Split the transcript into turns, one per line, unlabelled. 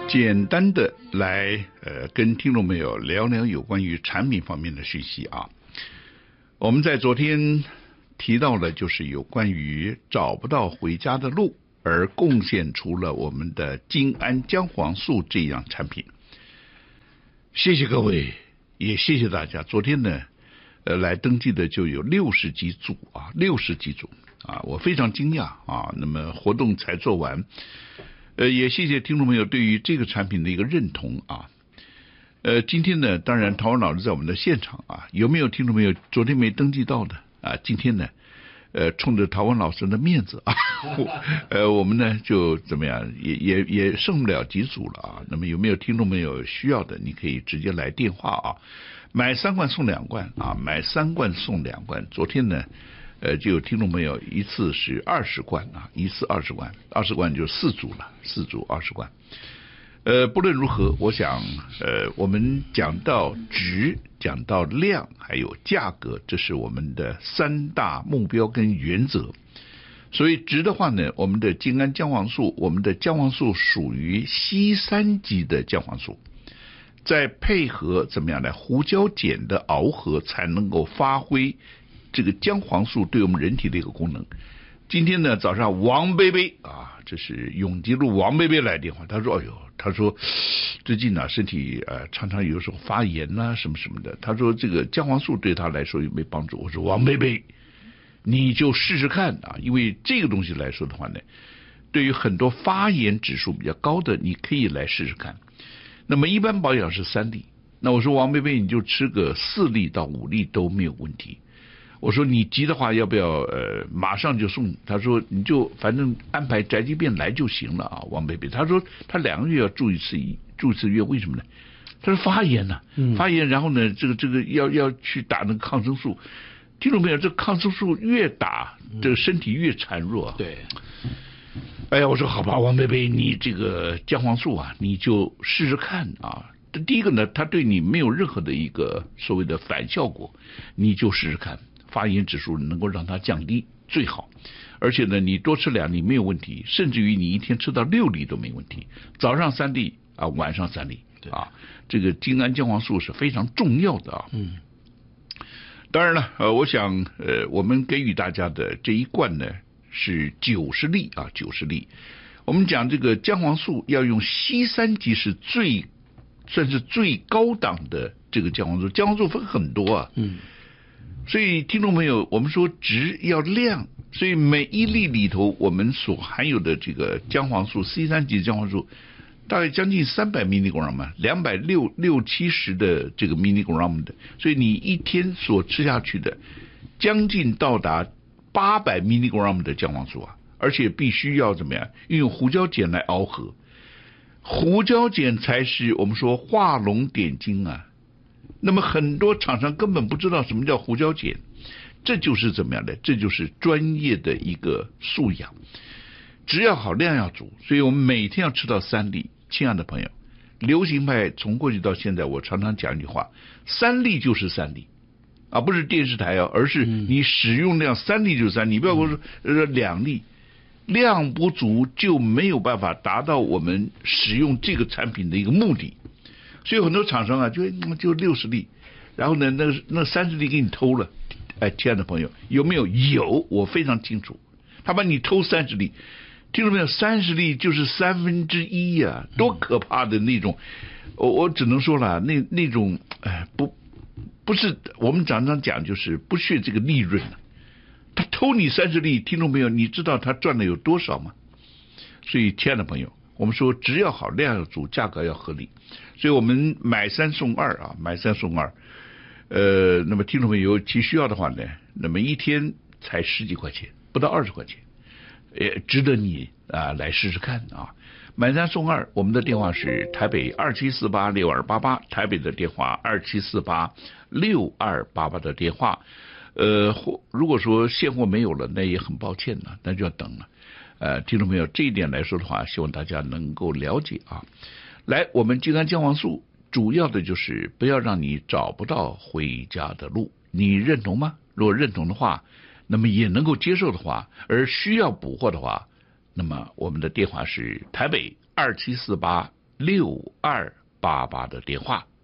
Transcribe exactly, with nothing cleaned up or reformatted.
简单的来呃跟听众朋友聊聊有关于产品方面的讯息啊。我们在昨天提到了就是有关于找不到回家的路，而贡献出了我们的精氨姜黄素这样产品。谢谢各位，也谢谢大家。昨天呢呃来登记的就有六十几组啊，六十几组啊，我非常惊讶啊。那么活动才做完。呃，也谢谢听众朋友对于这个产品的一个认同啊。呃，今天呢，当然陶文老师在我们的现场啊，有没有听众朋友昨天没登记到的啊？今天呢，呃，冲着陶文老师的面子啊，呃，我们呢就怎么样，也也也剩不了几组了啊。那么有没有听众朋友需要的，你可以直接来电话啊，买三罐送两罐啊，买三罐送两罐。昨天呢。呃，就有听众朋友一次是二十罐啊，一次二十罐，二十罐就四组了，四组二十罐。呃，不论如何，我想，呃，我们讲到值，讲到量，还有价格，这是我们的三大目标跟原则。所以值的话呢，我们的精氨姜黄素，我们的姜黄素属于硒三级的姜黄素，再配合怎么样呢？胡椒碱的螯合，才能够发挥这个姜黄素对我们人体的一个功能。今天呢早上王贝贝啊，这是永吉路王贝贝来电话，他说：“哎呦，他说最近呢、啊、身体呃常常有时候发炎呐、啊、什么什么的，他说这个姜黄素对他来说有没有帮助？”我说：“王贝贝，你就试试看啊，因为这个东西来说的话呢，对于很多发炎指数比较高的，你可以来试试看。那么一般保养是三粒，那我说王贝贝你就吃个四粒到五粒都没有问题。”我说你急的话要不要呃马上就送？他说你就反正安排宅急便来就行了啊，王贝贝。他说他两个月要住一次住一次院，为什么呢？他说发炎呢、啊嗯，发炎，然后呢这个这个要要去打那个抗生素。听众朋友，这抗生素越打，这个身体越孱弱。
对。
哎呀，我说好吧，王贝贝，你这个姜黄素啊，你就试试看啊。第一个呢，它对你没有任何的一个所谓的反效果，你就试试看。发炎指数能够让它降低最好，而且呢，你多吃两粒没有问题，甚至于你一天吃到六粒都没问题。早上三粒啊，晚上三粒啊，这个精氨姜黄素是非常重要的啊。
嗯。
当然了，呃，我想呃，我们给予大家的这一罐呢是九十粒啊，九十粒。我们讲这个姜黄素要用硒三级是最算是最高档的这个姜黄素，姜黄素分很多啊。
嗯。
所以听众朋友，我们说值要量，所以每一粒里头我们所含有的这个姜黄素 硒三级姜黄素大概将近三百 milligram 嘛，两百六六七十的这个 milligram 的，所以你一天所吃下去的将近到达八百 milligram 的姜黄素啊，而且必须要怎么样运用胡椒碱来螯合，胡椒碱才是我们说画龙点睛啊。那么很多厂商根本不知道什么叫胡椒碱，这就是怎么样的？这就是专业的一个素养。质要好，量要足，所以我们每天要吃到三粒。亲爱的朋友，流行派从过去到现在，我常常讲一句话：三粒就是三粒啊，不是电视台哦，而是你使用量三粒就是三粒，不要跟我说呃两粒，量不足就没有办法达到我们使用这个产品的一个目的。所以很多厂商啊，就就六十粒，然后呢，那那三十粒给你偷了。哎，亲爱的朋友，有没有？有，我非常清楚。他把你偷三十粒，听到没有？三十粒就是三分之一呀，多可怕的那种！我我只能说了，那那种哎，不不是我们常常讲，就是不屑这个利润了。他偷你三十粒，听众朋友，你知道他赚了有多少吗？所以，亲爱的朋友，我们说质要好，量要足，价格要合理。所以我们买三送二啊，买三送二。呃，那么听众朋友其需要的话呢，那么一天才十几块钱，不到二十块钱，也值得你啊来试试看啊。买三送二，我们的电话是台北二七四八六二八八，台北的电话二七四八六二八八的电话。呃，或如果说现货没有了，那也很抱歉了，那就要等了。呃，听众朋友，这一点来说的话，希望大家能够了解啊。来，我们精氨姜黄素主要的就是不要让你找不到回家的路，你认同吗？如果认同的话，那么也能够接受的话，而需要补货的话，那么我们的电话是台北二七四八六二八八的电话。